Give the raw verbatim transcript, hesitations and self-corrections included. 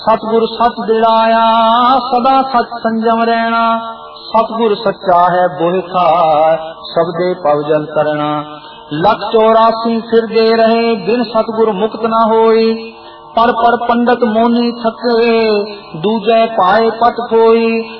सतगुर सच दिलाया सदा सच संजम रहना। सतगुर सच्चा है बोह खाय सबदे पवजल करना। लख चौरासी फिर दे रहे बिन सतगुर मुक्त न होई। पर पर पंडित मोनी थके दूजे पाए पट कोई।